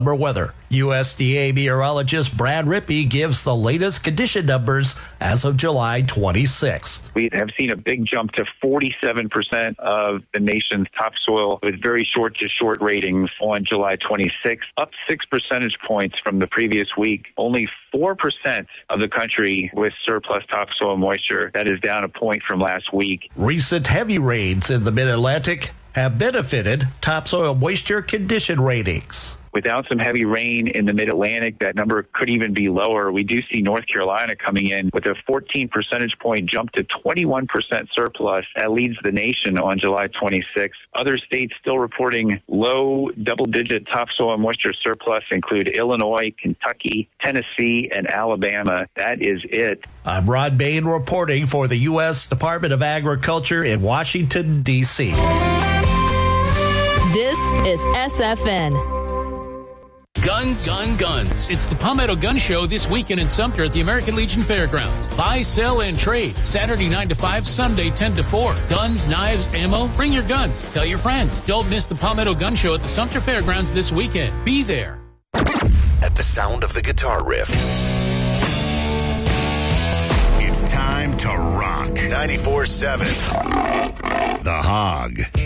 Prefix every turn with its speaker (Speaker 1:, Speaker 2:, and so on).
Speaker 1: Weather. USDA meteorologist Brad Rippey gives the latest condition numbers as of July 26th.
Speaker 2: We have seen a big jump to 47% of the nation's topsoil with very short to short ratings on July 26th, up 6 percentage points from the previous week. Only 4% of the country with surplus topsoil moisture. That is down a point from last week.
Speaker 1: Recent heavy rains in the mid-Atlantic have benefited topsoil moisture condition ratings.
Speaker 2: Without some heavy rain in the mid-Atlantic, that number could even be lower. We do see North Carolina coming in with a 14 percentage point jump to 21% surplus. That leads the nation on July 26th. Other states still reporting low double-digit topsoil moisture surplus include Illinois, Kentucky, Tennessee, and Alabama. That is it.
Speaker 1: I'm Rod Bain reporting for the U.S. Department of Agriculture in Washington, D.C.
Speaker 3: This is SFN.
Speaker 4: Guns, guns, guns. It's the Palmetto Gun Show this weekend in Sumter at the American Legion Fairgrounds. Buy, sell, and trade. Saturday 9 to 5, Sunday 10 to 4. Guns, knives, ammo. Bring your guns. Tell your friends. Don't miss the Palmetto Gun Show at the Sumter Fairgrounds this weekend. Be there.
Speaker 5: At the sound of the guitar riff, it's time to rock. 94.7 The Hog.